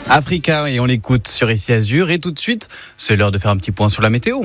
Africa et on l'écoute sur Ici Azur. Et tout de suite, c'est l'heure de faire un petit point sur la météo.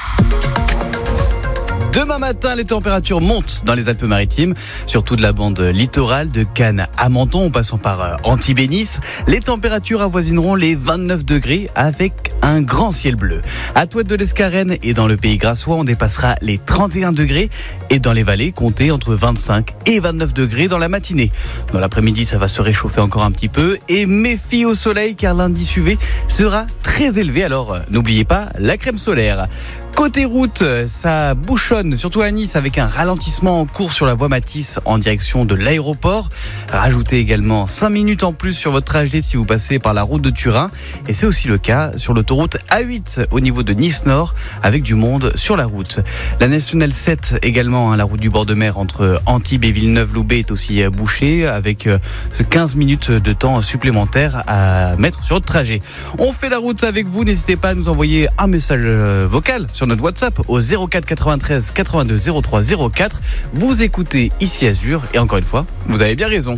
Demain matin, les températures montent dans les Alpes-Maritimes, surtout de la bande littorale de Cannes à Menton, en passant par Antibes et Nice. Les températures avoisineront les 29 degrés avec un grand ciel bleu. À Touette de l'Escarène et dans le Pays Grassois, on dépassera les 31 degrés et dans les vallées, comptez entre 25 et 29 degrés dans la matinée. Dans l'après-midi, ça va se réchauffer encore un petit peu et méfie au soleil car l'indice UV sera très élevé. Alors, n'oubliez pas la crème solaire. Côté route, ça bouchonne, surtout à Nice, avec un ralentissement en cours sur la voie Matisse en direction de l'aéroport. Rajoutez également 5 minutes en plus sur votre trajet si vous passez par la route de Turin. Et c'est aussi le cas sur l'autoroute A8 au niveau de Nice-Nord, avec du monde sur la route. La nationale 7 également, la route du bord de mer entre Antibes et Villeneuve-Loubet est aussi bouchée, avec 15 minutes de temps supplémentaire à mettre sur votre trajet. On fait la route avec vous, n'hésitez pas à nous envoyer un message vocal sur notre WhatsApp au 04 93 82 03 04. Vous écoutez Ici Azur et encore une fois, vous avez bien raison.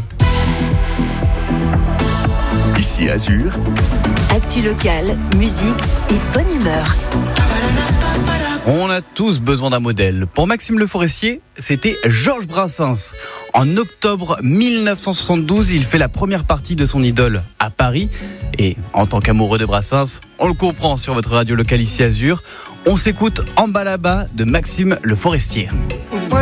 Ici Azur. Actu locale, musique et bonne humeur. On a tous besoin d'un modèle. Pour Maxime Le Forestier, c'était Georges Brassens. En octobre 1972, il fait la première partie de son idole à Paris. Et en tant qu'amoureux de Brassens, on le comprend sur votre radio locale Ici Azur. On s'écoute En bas là-bas de Maxime Le Forestier.